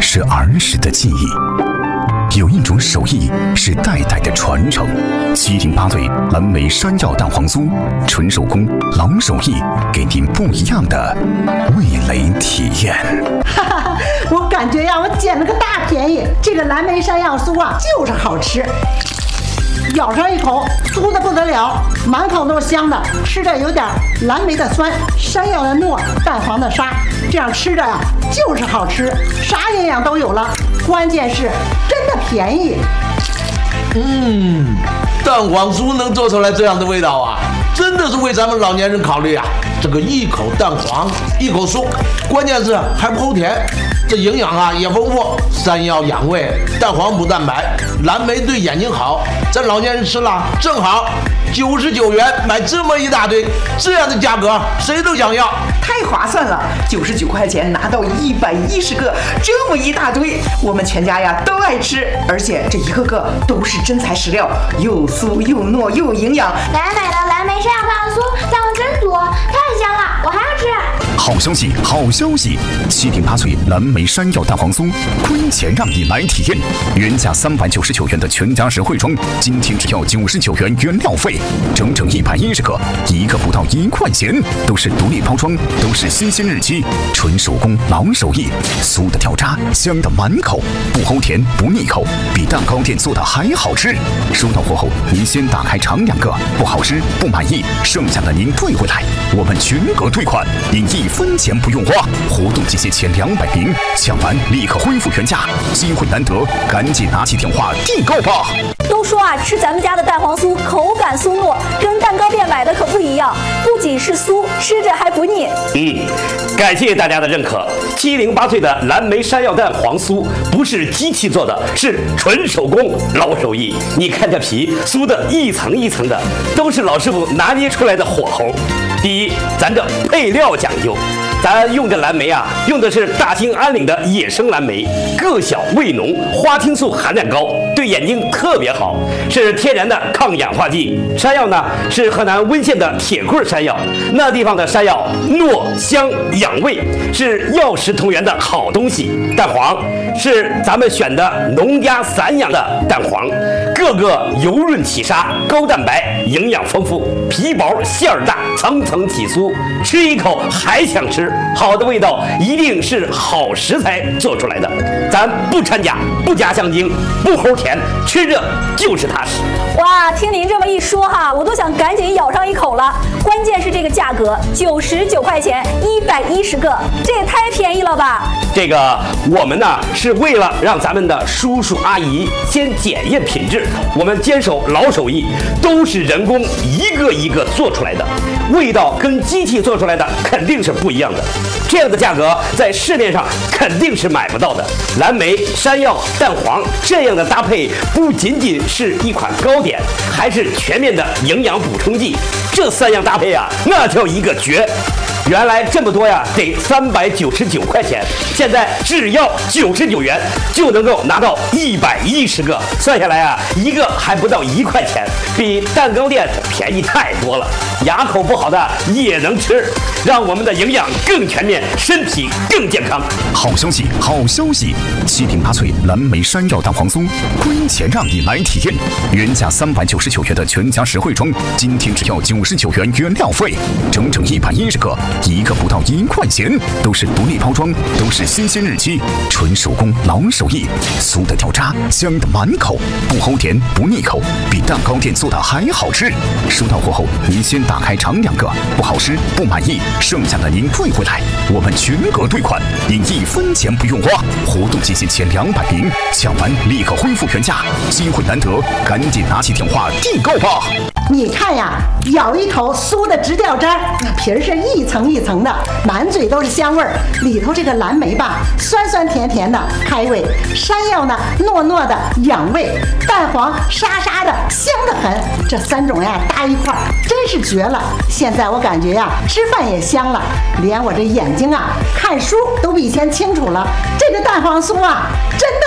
是儿时的记忆，有一种手艺是代代的传承。708岁蓝莓山药蛋黄酥，纯手工老手艺，给您不一样的味蕾体验。 哈哈，我感觉呀，我捡了个大便宜。这个蓝莓山药酥啊，就是好吃。咬上一口，酥的不得了，满口都是香的，吃着有点蓝莓的酸，山药的糯，蛋黄的沙，这样吃着呀就是好吃，啥营养都有了，关键是真的便宜。 蛋黄酥能做出来这样的味道啊，真的是为咱们老年人考虑啊。这个一口蛋黄，一口酥，关键是还不齁甜，这营养啊也丰富。山药养胃，蛋黄补蛋白，蓝莓对眼睛好，咱老年人吃了正好。99元买这么一大堆，这样的价格谁都想要， 太划算了！99块钱拿到110个，这么一大堆，我们全家呀都爱吃，而且这一个个都是真材实料，又酥又糯又营养。 奶奶买的蓝莓山药蛋黄酥蛋黄真多，太香了，我还要吃。 好消息，好消息！708岁蓝莓山药蛋黄酥，亏钱让你来体验。原价399元的全家实惠装，今天只要99元原料费，整整110个，一个不到1块钱，都是独立包装，都是新鲜日期，纯手工老手艺，酥的掉渣，香的满口，不齁甜不腻口，比蛋糕店做的还好吃。收到货后，您先打开尝2个，不好吃不满意，剩下的您退回来，我们全额退款，您1分钱不用花。活动期限前200名，抢完立刻恢复原价，机会难得，赶紧拿起电话订购吧。 都说啊，吃咱们家的蛋黄酥口感酥糯，跟蛋糕店买的可不一样，不仅是酥，吃着还不腻。 感谢大家的认可。708岁的蓝莓山药蛋黄酥不是机器做的，是纯手工老手艺。你看这皮酥的一层一层的，都是老师傅拿捏出来的火候。第一，咱这配料讲究。咱用这蓝莓啊，用的是大兴安岭的野生蓝莓，个小味浓，花青素含量高，对眼睛特别好，是天然的抗氧化剂。山药呢是河南温县的铁棍山药，那地方的山药糯香养胃，是药食同源的好东西。蛋黄是咱们选的农家散养的蛋黄，个个油润起沙，高蛋白，营养丰富，皮薄馅儿大，层层起酥，吃一口还想吃。好的味道一定是好食材做出来的，咱不掺假，不加香精，不齁甜，吃着就是踏实。 哇，听您这么一说哈，我都想赶紧咬上一口了。关键是这个价格，99块钱110个，这也太便宜了吧！ 这个我们呢是为了让咱们的叔叔阿姨先检验品质，我们坚守老手艺，都是人工一个一个做出来的，味道跟机器做出来的肯定是不一样的。这样的价格在市面上肯定是买不到的。蓝莓、山药、蛋黄这样的搭配，不仅仅是一款糕点，还是全面的营养补充剂。这3样搭配啊，那叫一个绝！原来这么多呀，得399块钱，现在只要99元就能够拿到110个，算下来啊，一个还不到1块钱，比蛋糕店便宜太多了。牙口不好的也能吃，让我们的营养更全面，身体更健康。 好消息，好消息！708岁蓝莓山药蛋黄酥，亏钱让你来体验。原价399元的全家实惠装，今天只要99元原料费，整整110个，一个不到1块钱，都是独立包装，都是新鲜日期，纯手工老手艺，酥的掉渣，香的满口，不齁甜不腻口，比蛋糕店做的还好吃。收到货后，您先打开尝2个，不好吃不满意，剩下的您退回来，我们全额退款，您1分钱不用花。活动期限前200名，抢完立刻恢复原价，机会难得，赶紧拿起电话订购吧。 你看呀，咬一口酥的直掉渣，那皮儿是一层一层的，满嘴都是香味儿。里头这个蓝莓吧，酸酸甜甜的开胃；山药呢，糯糯的养胃；蛋黄沙沙的香得很。这3种呀搭一块儿，真是绝了。现在我感觉呀，吃饭也香了，连我这眼睛啊看书都比以前清楚了。这个蛋黄酥啊，真的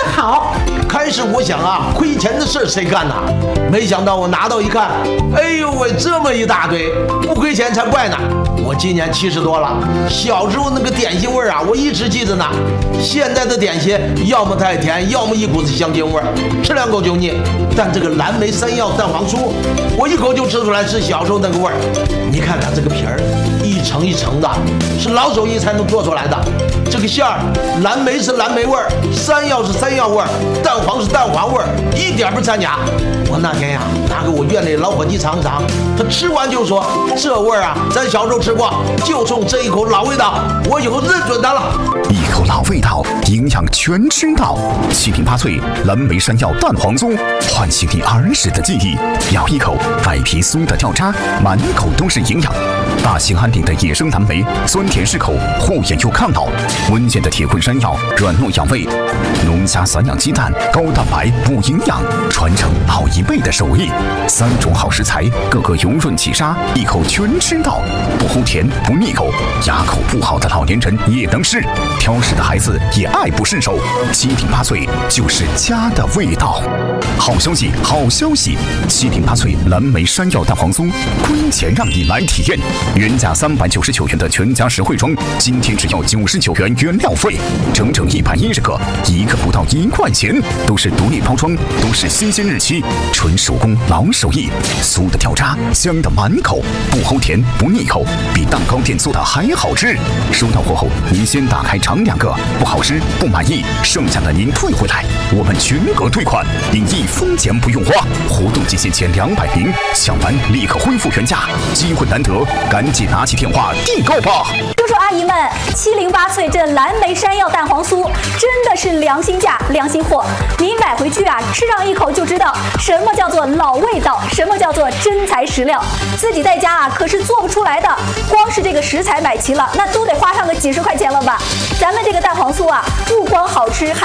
的好。 开始我想啊，亏钱的事儿谁干呐？没想到我拿到一看，哎呦喂，这么一大堆，不亏钱才怪呢。我今年70多了，小时候那个点心味儿啊，我一直记着呢。现在的点心要么太甜，要么一股子香精味儿，吃2口就腻。但这个蓝莓山药蛋黄酥，我一口就吃出来是小时候那个味儿。你看看这个皮儿，一层一层的，是老手艺才能做出来的。这个馅儿，蓝莓是蓝莓味儿，山药是山药味儿，蛋黄是蛋黄味儿，一点不掺假。我那天呀，拿给我院里老伙计尝尝，他吃完就说这味儿啊，咱小时候吃过，就冲这一口老味道，我以后认准他了。 一口老味道，营养全吃到。7顶8脆蓝莓山药蛋黄酥，唤醒你儿时的记忆。咬一口，外皮酥的掉渣，满口都是营养。大兴安岭的野生蓝莓，酸甜适口，护眼又抗老。温健的铁棍山药，软糯养胃。龙虾散养鸡蛋，高蛋白补营养，传承老一辈的手艺。3种好食材，个个油润起沙，一口全吃到，不齁甜不腻口，牙口不好的老年人也能吃，挑食的孩子也爱不释手。7顶8脆就是家的味道。好消息，好消息！7顶8脆蓝莓山药蛋黄酥，亏钱让你来体验。原价399元的全家实惠装，今天只要99元原料费，整整110个，一个不到1块钱，都是独立包装，都是新鲜日期，纯手工老手艺，酥的掉渣，香的满口，不齁甜不腻口，比蛋糕店做的还好吃。收到货后，您先打开尝2个，不好吃不满意，剩下的您退回来，我们全额退款，您1分钱不用花。活动期限前200名，抢完立刻恢复原价，机会难得，赶紧拿起电话订购吧。 叔叔阿姨们，7顶8脆这蓝莓山药蛋黄酥真的是良心价、良心货。您买回去啊，吃上一口就知道什么叫做老味道，什么叫做真材实料。自己在家啊可是做不出来的，光是这个食材买齐了，那都得花上个几10块钱了吧。咱们这个蛋黄酥啊，不光好吃，还